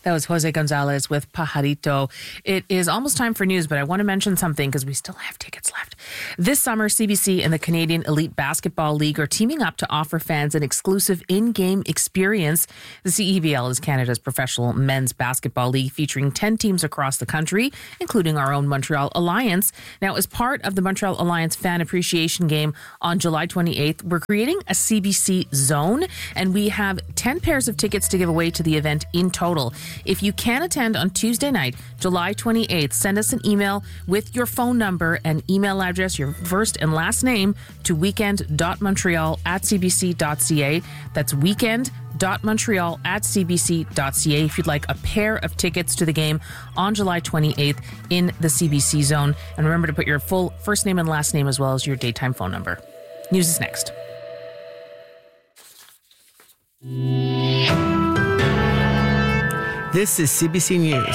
That was Jose Gonzalez with Pajarito. It is almost time for news, but I want to mention something because we still have tickets left. This summer, CBC and the Canadian Elite Basketball League are teaming up to offer fans an exclusive in-game experience. The CEBL is Canada's professional men's basketball league featuring 10 teams across the country, including our own Montreal Alliance. Now, as part of the Montreal Alliance Fan Appreciation Game on July 28th, we're creating a CBC zone, and we have 10 pairs of tickets to give away to the event in total. If you can attend on Tuesday night, July 28th, send us an email with your phone number and email address, your first and last name, to weekend.montreal@cbc.ca. That's weekend.montreal@cbc.ca if you'd like a pair of tickets to the game on July 28th in the CBC zone. And remember to put your full first name and last name as well as your daytime phone number. News is next. This is CBC News.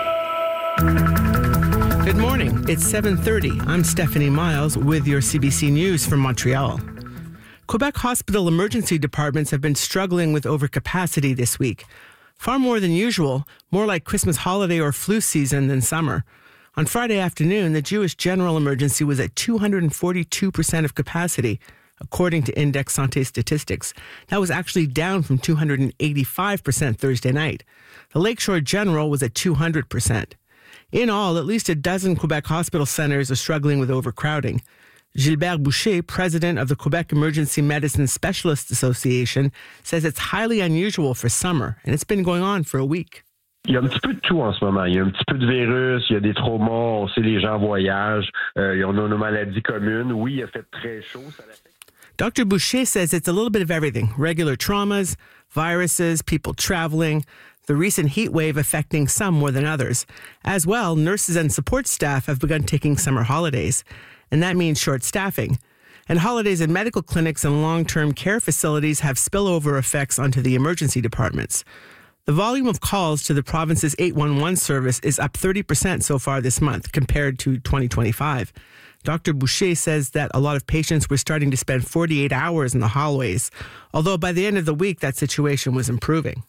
Good morning. It's 7:30. I'm Stephanie Miles with your CBC News from Montreal. Quebec hospital emergency departments have been struggling with overcapacity this week. Far more than usual, more like Christmas holiday or flu season than summer. On Friday afternoon, the Jewish General Emergency was at 242% of capacity, according to Index Santé statistics. That was actually down from 285% Thursday night. The Lakeshore General was at 200%. In all, at least a dozen Quebec hospital centers are struggling with overcrowding. Gilbert Boucher, president of the Quebec Emergency Medicine Specialists Association, says it's highly unusual for summer, and it's been going on for a week. Il y a un petit peu de tout en ce moment. Il y a un petit peu de virus, il y a des traumas, on sait les gens voyagent, on a nos maladies communes. Oui, il a fait très chaud. Dr. Boucher says it's a little bit of everything. Regular traumas, viruses, people traveling, the recent heat wave affecting some more than others. As well, nurses and support staff have begun taking summer holidays, and that means short staffing. And holidays in medical clinics and long-term care facilities have spillover effects onto the emergency departments. The volume of calls to the province's 811 service is up 30% so far this month compared to 2025. Dr. Boucher says that a lot of patients were starting to spend 48 hours in the hallways, although by the end of the week, that situation was improving.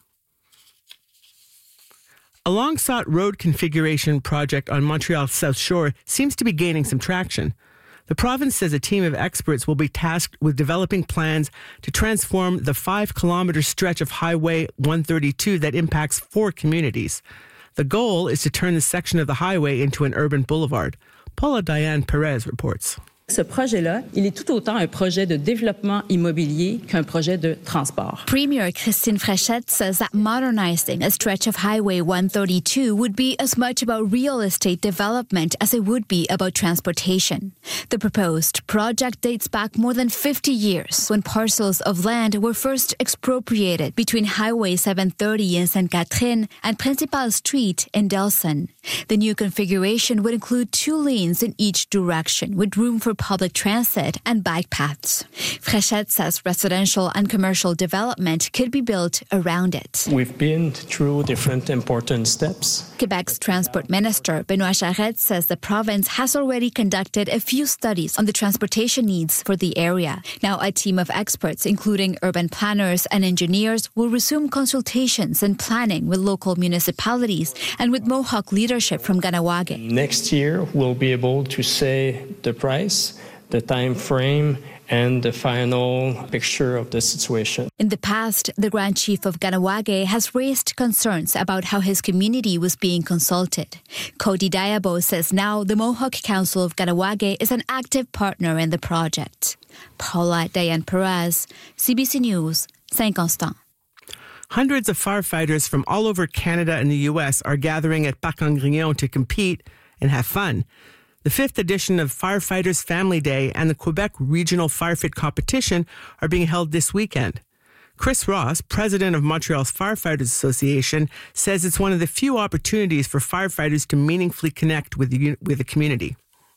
A long-sought road configuration project on Montreal's South Shore seems to be gaining some traction. The province says a team of experts will be tasked with developing plans to transform the 5-kilometer stretch of Highway 132 that impacts 4 communities. The goal is to turn this section of the highway into an urban boulevard. Paula Diane Perez reports. Ce projet-là, il est tout autant un projet de développement immobilier qu'un projet de transport. Premier Christine Fréchette says that modernizing a stretch of Highway 132 would be as much about real estate development as it would be about transportation. The proposed project dates back more than 50 years when parcels of land were first expropriated between Highway 730 in Sainte-Catherine and Principal Street in Delson. The new configuration would include 2 lanes in each direction with room for public transit and bike paths. Fréchette says residential and commercial development could be built around it. We've been through different important steps. Quebec's Transport Minister, Benoit Charette, says the province has already conducted a few studies on the transportation needs for the area. Now, a team of experts, including urban planners and engineers, will resume consultations and planning with local municipalities and with Mohawk leadership from Kahnawake. Next year, we'll be able to say the price, the time frame, and the final picture of the situation. In the past, the Grand Chief of Kahnawake has raised concerns about how his community was being consulted. Cody Diabo says now the Mohawk Council of Kahnawake is an active partner in the project. Paula Diane Perez, CBC News, Saint-Constant. Hundreds of firefighters from all over Canada and the U.S. are gathering at Parc-en-Grignon to compete and have fun. The 5th edition of Firefighters Family Day and the Quebec Regional Firefit Competition are being held this weekend. Chris Ross, president of Montreal's Firefighters Association, says it's one of the few opportunities for firefighters to meaningfully connect with the community.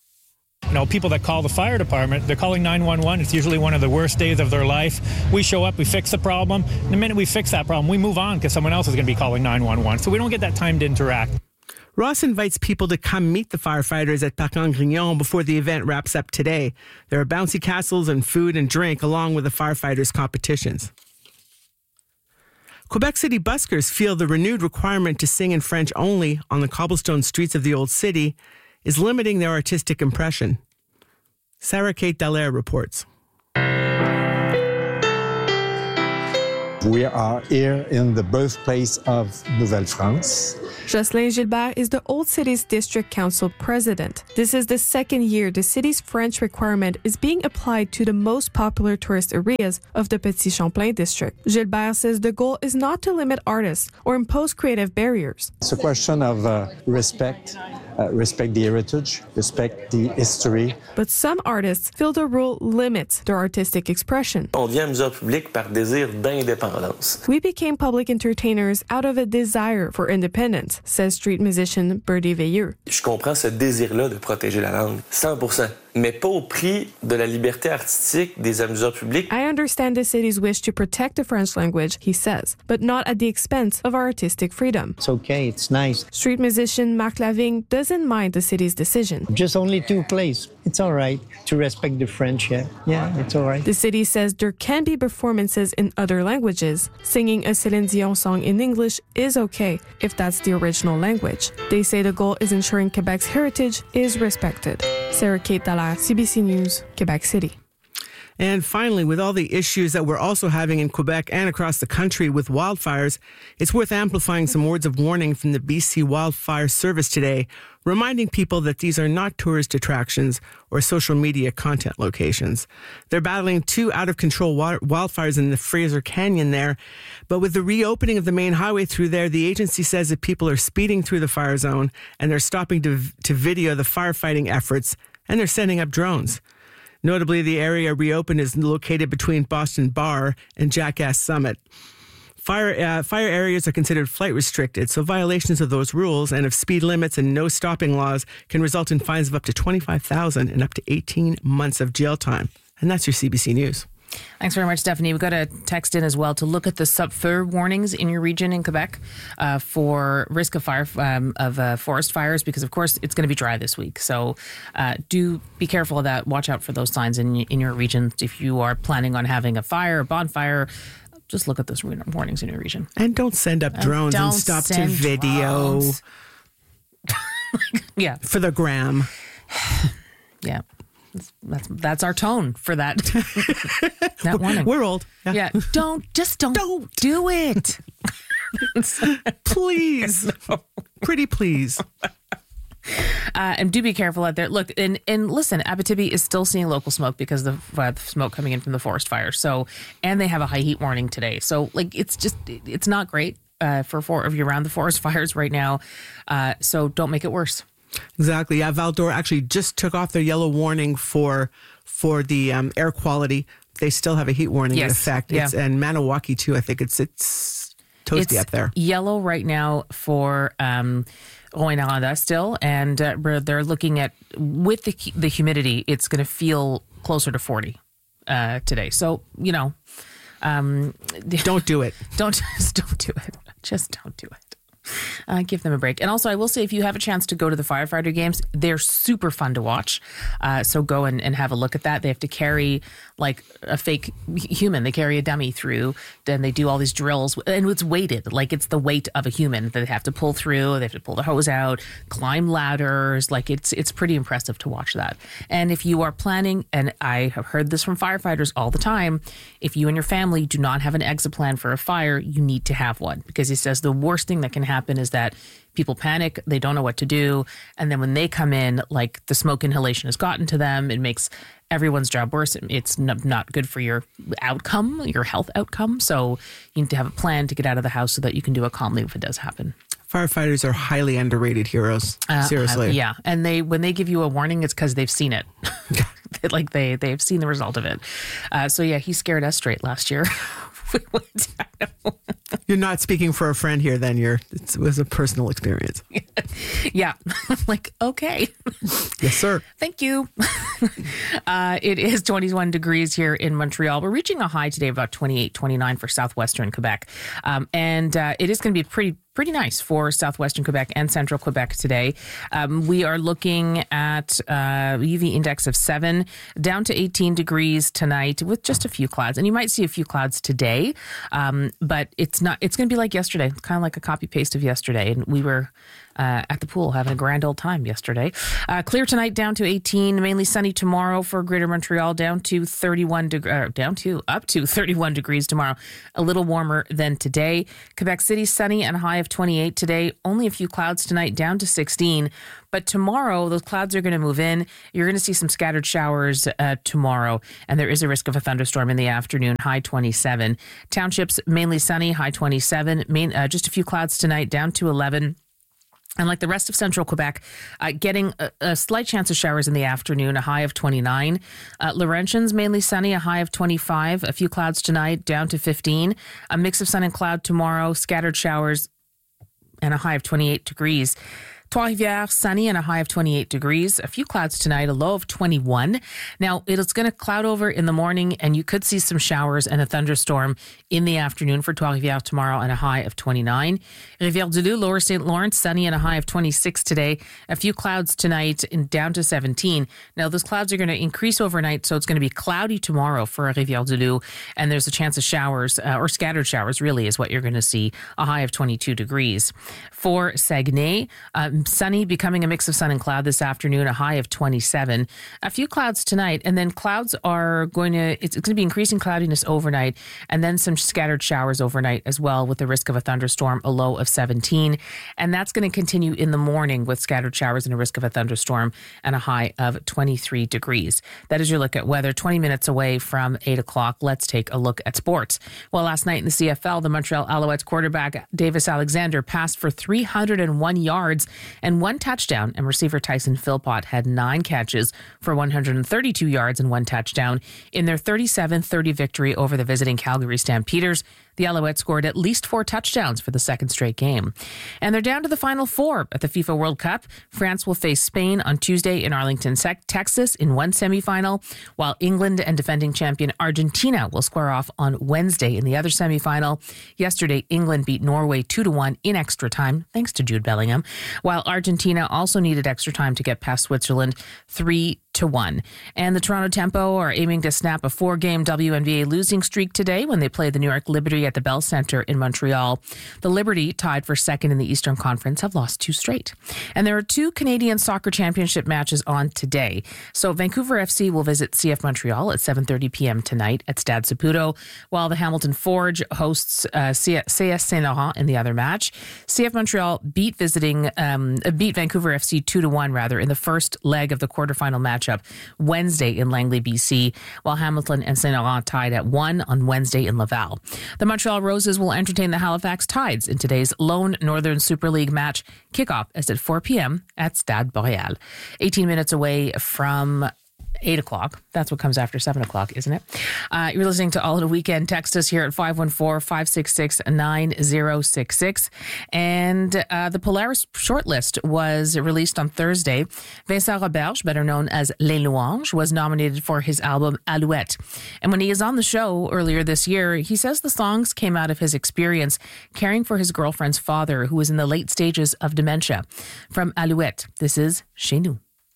You know, people that call the fire department, they're calling 911. It's usually one of the worst days of their life. We show up, we fix the problem. The minute we fix that problem, we move on because someone else is going to be calling 911. So we don't get that time to interact. Ross invites people to come meet the firefighters at Parc-en-Grignon before the event wraps up today. There are bouncy castles and food and drink along with the firefighters' competitions. Quebec City buskers feel the renewed requirement to sing in French only on the cobblestone streets of the old city is limiting their artistic impression. Sarah Kate Dallaire reports. We are here in the birthplace of Nouvelle-France. Jocelyn Gilbert is the Old City's District Council president. This is the second year the city's French requirement is being applied to the most popular tourist areas of the Petit Champlain district. Gilbert says the goal is not to limit artists or impose creative barriers. It's a question of respect the heritage, respect the history. But some artists feel the rule limits their artistic expression. On devient un musée public par désir d'indépendance. We became public entertainers out of a desire for independence, says street musician Birdie Veilleux. Je comprends ce désir-là de protéger la langue, 100%, mais pas au prix de la liberté artistique des amuseurs publics. I understand the city's wish to protect the French language, he says, but not at the expense of our artistic freedom. It's okay, it's nice. Street musician Marc Lavigne doesn't mind the city's decision. Just only two plays. It's all right to respect the French, yeah, it's all right. The city says there can be performances in other languages. Singing a Céline Dion song in English is okay if that's the original language. They say the goal is ensuring Quebec's heritage is respected. Sarah Kate Dallaire, CBC News, Quebec City. And finally, with all the issues that we're also having in Quebec and across the country with wildfires, it's worth amplifying some words of warning from the BC Wildfire Service today, reminding people that these are not tourist attractions or social media content locations. They're battling 2 out-of-control wildfires in the Fraser Canyon there, but with the reopening of the main highway through there, the agency says that people are speeding through the fire zone and they're stopping to video the firefighting efforts, and they're sending up drones. Notably, the area reopened is located between Boston Bar and Jackass Summit. Fire areas are considered flight restricted, so violations of those rules and of speed limits and no stopping laws can result in fines of up to $25,000 and up to 18 months of jail time. And that's your CBC News. Thanks very much, Stephanie. We've got a text in as well to look at the sub-feu warnings in your region in Quebec for risk of forest fires, because, of course, it's going to be dry this week. So do be careful of that. Watch out for those signs in your region. If you are planning on having a fire, a bonfire, just look at those warnings in your region. And don't send up drones and stop to video. Yeah. For the gram. Yeah. That's our tone for that. That warning. We're old. Yeah. Don't do it. Please. No. Pretty please. And do be careful out there. Look, and listen, Abitibi is still seeing local smoke because of the smoke coming in from the forest fire. So, and they have a high heat warning today. So, like, it's not great for around the forest fires right now. So don't make it worse. Exactly. Yeah, Val-d'Or actually just took off their yellow warning for the air quality. They still have a heat warning in effect. Yeah. And Maniwaki too. I think it's toasty up there. Yellow right now for Rouyn-Noranda still, and they're looking at, with the humidity, it's going to feel closer to 40 today. So don't do it. Don't do it. Just don't do it. Give them a break. And also, I will say, if you have a chance to go to the firefighter games, they're super fun to watch. So go and have a look at that. They have to carry like a fake human. They carry a dummy through. Then they do all these drills. And it's weighted. Like, it's the weight of a human that they have to pull through. They have to pull the hose out, climb ladders. Like, it's pretty impressive to watch that. And if you are planning, and I have heard this from firefighters all the time, if you and your family do not have an exit plan for a fire, you need to have one. Because he says the worst thing that can happen is that people panic, they don't know what to do, and then when they come in, like, the smoke inhalation has gotten to them, it makes everyone's job worse. It's not good for your outcome, your health outcome. So you need to have a plan to get out of the house so that you can do it calmly if it does happen. Firefighters are highly underrated heroes. Seriously. Yeah. And when they give you a warning, it's because they've seen it. Like, they've seen the result of it. So yeah, he scared us straight last year. We went down. You're not speaking for a friend here, then. It was a personal experience. Yeah. Like, okay. Yes, sir. Thank you. It is 21 degrees here in Montreal. We're reaching a high today of about 28, 29 for southwestern Quebec. And it is going to be a pretty pretty nice for southwestern Quebec and central Quebec today. We are looking at UV index of 7, down to 18 degrees tonight with just a few clouds. And you might see a few clouds today, but it's going to be like yesterday. It's kind of like a copy-paste of yesterday. And we were at the pool having a grand old time yesterday. Clear tonight, down to 18. Mainly sunny tomorrow for Greater Montreal, up to 31 degrees tomorrow. A little warmer than today. Quebec City, sunny and a high of 28 today. Only a few clouds tonight, down to 16. But tomorrow, those clouds are going to move in. You're going to see some scattered showers tomorrow, and there is a risk of a thunderstorm in the afternoon, high 27. Townships, mainly sunny, high 27. Just a few clouds tonight, down to 11. And like the rest of central Quebec, getting a slight chance of showers in the afternoon, a high of 29. Laurentians, mainly sunny, a high of 25. A few clouds tonight, down to 15. A mix of sun and cloud tomorrow, scattered showers, and a high of 28 degrees. Trois-Rivières, sunny and a high of 28 degrees. A few clouds tonight, a low of 21. Now, it's going to cloud over in the morning, and you could see some showers and a thunderstorm in the afternoon for Trois-Rivières tomorrow and a high of 29. Rivière-du-Loup, Lower St. Lawrence, sunny and a high of 26 today. A few clouds tonight and down to 17. Now, those clouds are going to increase overnight, so it's going to be cloudy tomorrow for Rivière-du-Loup, and there's a chance of showers, or scattered showers, really, is what you're going to see, a high of 22 degrees. For Saguenay, sunny, becoming a mix of sun and cloud this afternoon, a high of 27. A few clouds tonight, and then clouds are it's going to be increasing cloudiness overnight, and then some scattered showers overnight as well, with the risk of a thunderstorm, a low of 17. And that's going to continue in the morning with scattered showers and a risk of a thunderstorm and a high of 23 degrees. That is your look at weather. 20 minutes away from 8 o'clock. Let's take a look at sports. Well, last night in the CFL, the Montreal Alouettes quarterback Davis Alexander passed for 301 yards and 1 touchdown, and receiver Tyson Philpott had 9 catches for 132 yards and 1 touchdown in their 37-30 victory over the visiting Calgary Stampeders. The Alouettes scored at least 4 touchdowns for the second straight game. And they're down to the Final Four at the FIFA World Cup. France will face Spain on Tuesday in Arlington, Texas in one semifinal, while England and defending champion Argentina will square off on Wednesday in the other semifinal. Yesterday, England beat Norway 2-1 in extra time, thanks to Jude Bellingham, while Argentina also needed extra time to get past Switzerland 3-1. And the Toronto Tempo are aiming to snap a 4-game WNBA losing streak today when they play the New York Liberty at the Bell Centre in Montreal. The Liberty, tied for second in the Eastern Conference, have lost 2 straight. And there are 2 Canadian Soccer Championship matches on today. So Vancouver FC will visit CF Montreal at 7:30 p.m. tonight at Stade Saputo, while the Hamilton Forge hosts CS Saint-Laurent in the other match. CF Montreal beat Vancouver FC 2-1 in the first leg of the quarterfinal matchup Wednesday in Langley, BC, while Hamilton and Saint-Laurent tied at 1 on Wednesday in Laval. The Montreal Roses will entertain the Halifax Tides in today's lone Northern Super League match. Kickoff is at 4 p.m. at Stade Boréal. 18 minutes away from 8 o'clock. That's what comes after 7 o'clock, isn't it? You're listening to All in a Weekend. Text us here at 514-566-9066. And the Polaris shortlist was released on Thursday. Vincent Roberge, better known as Les Louanges, was nominated for his album Alouette. And when he is on the show earlier this year, he says the songs came out of his experience caring for his girlfriend's father, who was in the late stages of dementia. From Alouette, this is Chez Nous.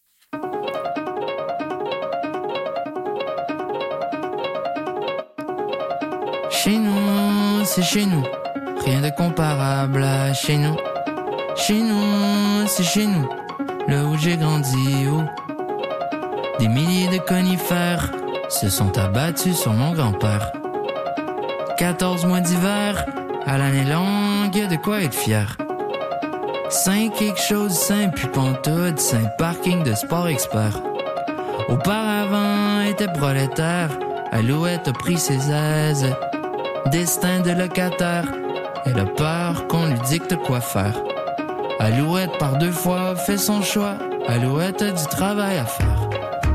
Chez nous, c'est chez nous, rien de comparable à chez nous. Chez nous, c'est chez nous, là où j'ai grandi, où des milliers de conifères se sont abattus sur mon grand-père. 14 mois d'hiver, à l'année longue, y'a de quoi être fier. 5 quelque chose, 5 puis pantoute, 5 parking de sport expert. Auparavant, était prolétaire, Alouette a pris ses aises. Destin de locataire, elle a peur qu'on lui dicte quoi faire. Alouette par 2 fois fait son choix, Alouette a du travail à faire.